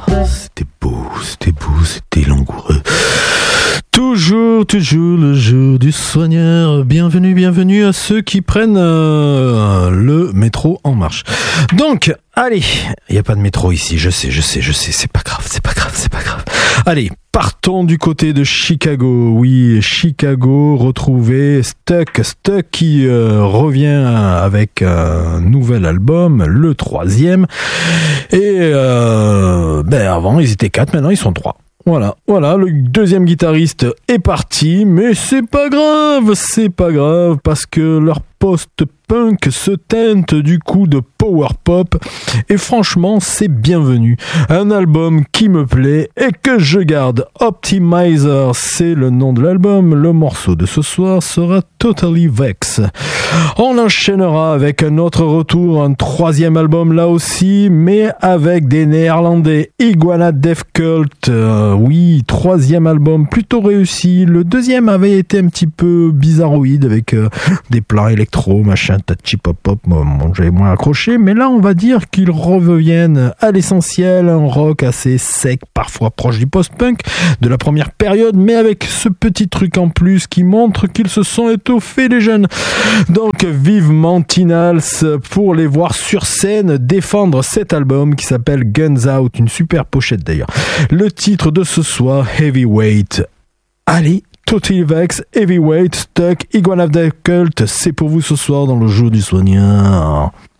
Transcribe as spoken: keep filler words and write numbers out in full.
C'était beau, c'était beau, c'était langoureux. Toujours, toujours le jour du soigneur. Bienvenue, bienvenue à ceux qui prennent euh, le métro en marche. Donc, allez, il n'y a pas de métro ici, je sais, je sais, je sais, c'est pas grave, c'est pas grave, c'est pas grave. Allez, partons du côté de Chicago. Oui, Chicago, retrouvé Stuck, Stuck qui euh, revient avec un nouvel album, le troisième. Et euh, ben avant, ils étaient quatre, maintenant ils sont trois. Voilà, voilà, le deuxième guitariste est parti, mais c'est pas grave, c'est pas grave, parce que leur post-punk se teinte du coup de power pop, et franchement, c'est bienvenu. Un album qui me plaît et que je garde. Optimizer, c'est le nom de l'album. Le morceau de ce soir sera Totally Vex. On enchaînera avec un autre retour, un troisième album là aussi, mais avec des Néerlandais. Iguana Death Cult, euh, oui, troisième album plutôt réussi. Le deuxième avait été un petit peu bizarroïde avec euh, des plans électro, machin, tachi pop pop, bon, j'avais moins accroché, mais là on va dire qu'ils reviennent à l'essentiel, un rock assez sec, parfois proche du post-punk de la première période, mais avec ce petit truc en plus qui montre qu'ils se sont étoffés les jeunes. Donc vivement Tinals pour les voir sur scène défendre cet album qui s'appelle Guns Out, une super pochette d'ailleurs. Le titre de ce soir, Heavyweight. Allez, Totally Vex, Heavyweight, Stuck, Iguana Death Cult, c'est pour vous ce soir dans le jour du soigneur.